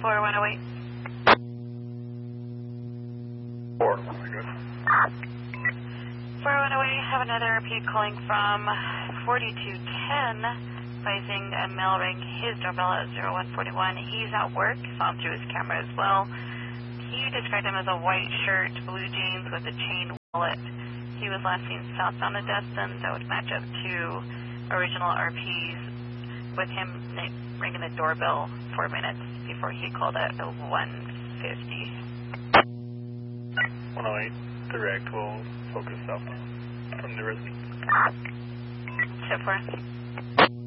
4108. 4. Very good. 4108, have another RP calling from 4210, advising a male rang his doorbell at 0141. He's at work, saw him through his camera as well. He described him as a white shirt, blue jeans with a chain wallet. He was last seen southbound of Destin. That would match up to original RPs with him ringing the doorbell 4 minutes before he called at 150. 108, direct, will focus southbound from the residence. Tip 4.